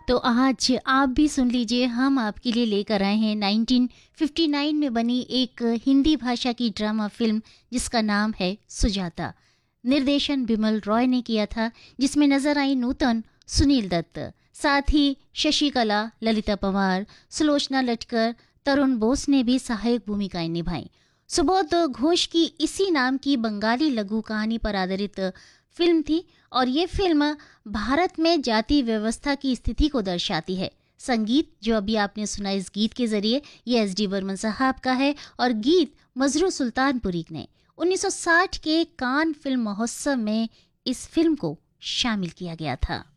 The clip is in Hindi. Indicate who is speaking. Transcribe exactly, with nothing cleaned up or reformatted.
Speaker 1: तो आज आप भी सुन लीजिए, हम आपके लिए लेकर आए हैं नाइनटीन फिफ्टी नाइन में बनी एक हिंदी भाषा की ड्रामा फिल्म जिसका नाम है सुजाता। निर्देशन बिमल रॉय ने किया था, जिसमें नजर आई नूतन, सुनील दत्त, साथ ही शशिकला, ललिता पंवार, सुलोचना लटकर, तरुण बोस ने भी सहायक भूमिकाएं निभाई। सुबोध घोष की इसी नाम की बंगाली लघु कहानी पर आधारित फिल्म थी और ये फिल्म भारत में जाति व्यवस्था की स्थिति को दर्शाती है। संगीत जो अभी आपने सुना इस गीत के जरिए, ये एस डी बर्मन साहब का है और गीत मजरू सुल्तानपुरी ने उन्नीस सौ साठ के कान फिल्म महोत्सव में इस फिल्म को शामिल किया गया था।